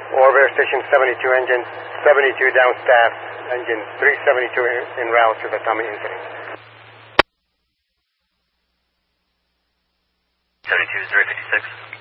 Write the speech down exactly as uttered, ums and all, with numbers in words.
Orbiter Station seventy-two, engine seventy-two down staff, engine three seventy-two en, en route to the Tommy incident. seventy-two, zero fifty-six.